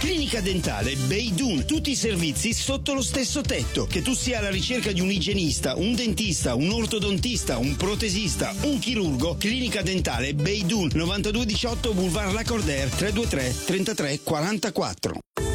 Clinica dentale Beidun, tutti i servizi sotto lo stesso tetto. Che tu sia alla ricerca di un igienista, un dentista, un ortodontista, un protesista, un chirurgo, Clinica dentale Beidun, 9218 Boulevard Lacordaire, 323 33 44.